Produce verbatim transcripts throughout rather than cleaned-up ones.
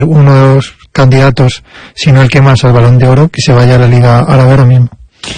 uno de los candidatos, si no el que más, al Balón de Oro, que se vaya a la Liga Árabe ahora mismo.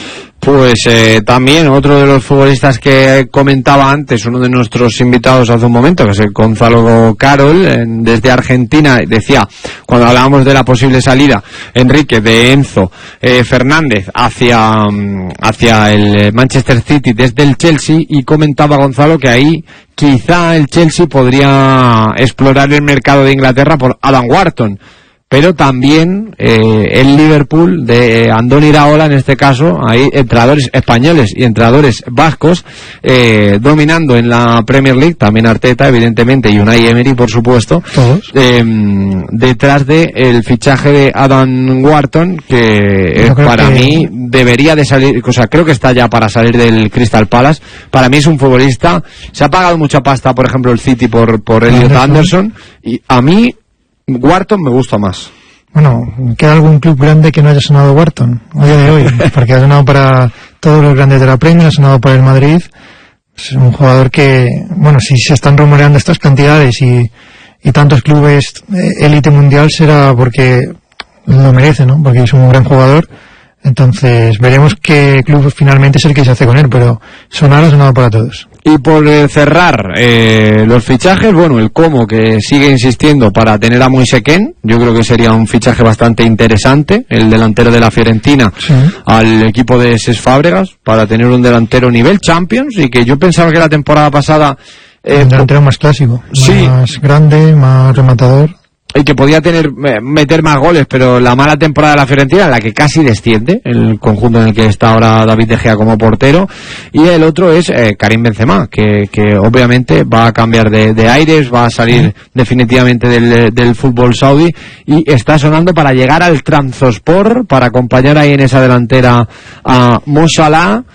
Pues eh, también otro de los futbolistas que comentaba antes, uno de nuestros invitados hace un momento, que es el Gonzalo Carol, eh, desde Argentina, decía, cuando hablábamos de la posible salida, Enrique, de Enzo eh, Fernández hacia, hacia el Manchester City desde el Chelsea, y comentaba Gonzalo que ahí quizá el Chelsea podría explorar el mercado de Inglaterra por Adam Wharton. Pero también eh, el Liverpool de Andoni Iraola, en este caso, hay entrenadores españoles y entrenadores vascos eh, dominando en la Premier League, también Arteta, evidentemente, y Unai Emery, por supuesto, todos eh, detrás de el fichaje de Adam Wharton, que eh, para que... mí debería de salir, o sea, creo que está ya para salir del Crystal Palace. Para mí es un futbolista, se ha pagado mucha pasta, por ejemplo, el City por, por Elliot Anderson, y a mí Wharton me gusta más. Bueno, ¿queda algún club grande que no haya sonado Wharton a día de hoy? Porque ha sonado para todos los grandes de la Premier, ha sonado para el Madrid. Es un jugador que, bueno, si se están rumoreando estas cantidades y, y tantos clubes élite mundial, será porque lo merece, ¿no? Porque es un gran jugador. Entonces veremos qué club finalmente es el que se hace con él, pero sonar ha sonado para todos. Y por eh, cerrar eh, los fichajes, bueno, el Como, que sigue insistiendo para tener a Moise Kean, yo creo que sería un fichaje bastante interesante, el delantero de la Fiorentina, sí, al equipo de Cesc Fábregas, para tener un delantero nivel Champions, y que yo pensaba que la temporada pasada... Eh, un delantero más clásico, sí, más grande, más rematador. Y que podía tener meter más goles, pero la mala temporada de la Fiorentina, en la que casi desciende, el conjunto en el que está ahora David De Gea como portero, y el otro es eh, Karim Benzema, que, que obviamente va a cambiar de, de aires, va a salir definitivamente del, del fútbol saudí, y está sonando para llegar al Trabzonspor, para acompañar ahí en esa delantera a Mo Salah.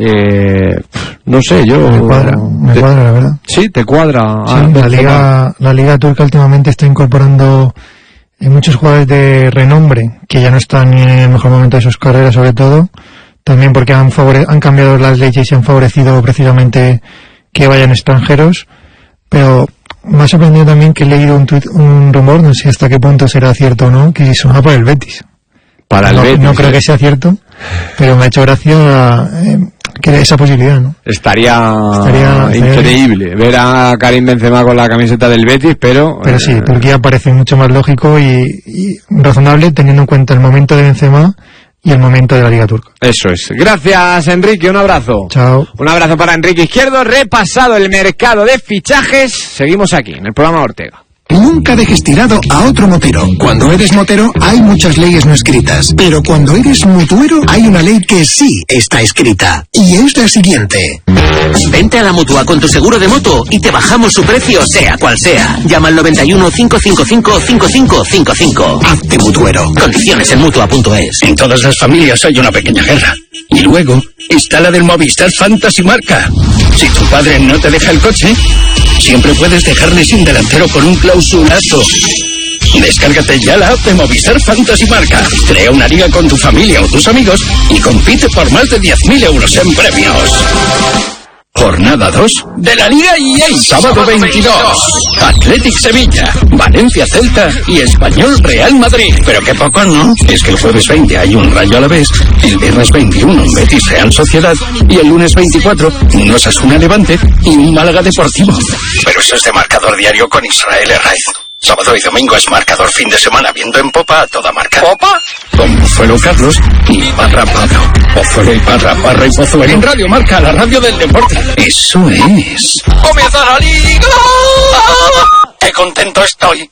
Eh, no sé, yo... Me cuadra, me te, cuadra, la verdad. Sí, te cuadra. Sí, ah, la, liga, la liga turca últimamente está incorporando eh, muchos jugadores de renombre que ya no están en el mejor momento de sus carreras, sobre todo. También porque han, favore- han cambiado las leyes y han favorecido precisamente que vayan extranjeros. Pero me ha sorprendido también que he leído un, tuit, un rumor, no sé hasta qué punto será cierto o no, que suena para el Betis. Para el no, Betis. No creo que sea cierto, pero me ha hecho gracia... Eh, que esa posibilidad, ¿no? Estaría, estaría increíble ver a Karim Benzema con la camiseta del Betis, pero... Pero sí, Turquía parece mucho más lógico y, y razonable, teniendo en cuenta el momento de Benzema y el momento de la Liga Turca. Eso es. Gracias, Enrique, un abrazo. Chao. Un abrazo para Enrique Izquierdo. Repasado el mercado de fichajes, seguimos aquí, en el programa Ortega. Nunca dejes tirado a otro motero. Cuando eres motero hay muchas leyes no escritas, pero cuando eres mutuero hay una ley que sí está escrita, y es la siguiente. Vente a la Mutua con tu seguro de moto y te bajamos su precio sea cual sea. Llama al noventa y uno, cinco cinco cinco, cinco cinco cinco cinco. Hazte mutuero. Condiciones en mutua punto es. En todas las familias hay una pequeña guerra. Y luego está la del Movistar Fantasy Marca. Si tu padre no te deja el coche, siempre puedes dejarle sin delantero con un clausulazo. Descárgate ya la app de Movistar Fantasy Marca. Crea una liga con tu familia o tus amigos y compite por más de diez mil euros en premios. Jornada dos de la Liga E A. Sábado veintidós. Athletic Sevilla, Valencia Celta y Español Real Madrid. Pero qué poco, ¿no? Es que el jueves veinte hay un Rayo Alavés, el viernes veintiuno un Betis Real Sociedad y el lunes veinticuatro un Osasuna Levante y un Málaga Deportivo. Pero eso es de marcador diario con Israel Herraiz. Sábado y domingo es marcador fin de semana, viendo en Popa a toda marca. ¿Popa? Con Pozuelo Carlos y Parra Pablo. Pozuelo y Parra, Parra y Pozuelo. En Radio Marca, la radio del deporte. Eso es. ¡Comienza la liga! ¡Qué contento estoy!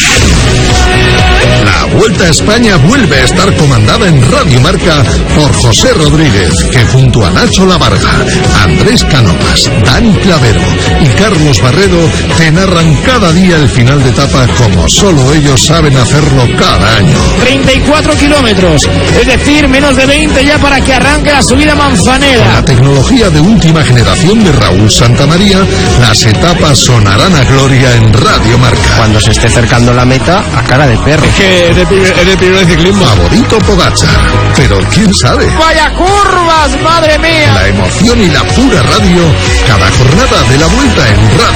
La Vuelta a España vuelve a estar comandada en Radio Marca por José Rodríguez, que junto a Nacho Lavarga, Andrés Cánovas, Dani Clavero y Carlos Barredo te narran cada día el final de etapa como solo ellos saben hacerlo cada año. treinta y cuatro kilómetros, es decir, menos de veinte ya para que arranque la subida Manzanera. Con la tecnología de última generación de Raúl Santamaría, las etapas sonarán a gloria en Radio Marca. Cuando se esté acercando la meta, a cara de perro. Es que es el primero de ciclismo. Favorito Pogačar, pero quién sabe. ¡Vaya curvas, madre mía! La emoción y la pura radio, cada jornada de la Vuelta en Radio